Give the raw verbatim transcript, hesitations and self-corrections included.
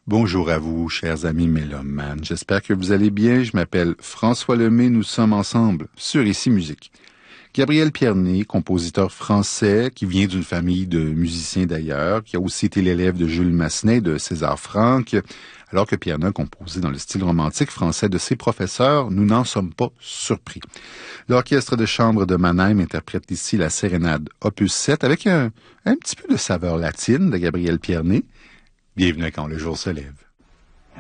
Bonjour à vous, chers amis mélomanes. J'espère que vous allez bien. Je m'appelle François Lemay. Nous sommes ensemble sur Ici Musique. Gabriel Pierné, compositeur français, qui vient d'une famille de musiciens d'ailleurs, qui a aussi été l'élève de Jules Massenet et de César Franck, alors que Pierné a composé dans le style romantique français de ses professeurs, nous n'en sommes pas surpris. L'orchestre de chambre de Mannheim interprète ici la sérénade opus sept avec un, un petit peu de saveur latine de Gabriel Pierné. Bienvenue à Quand le jour se lève.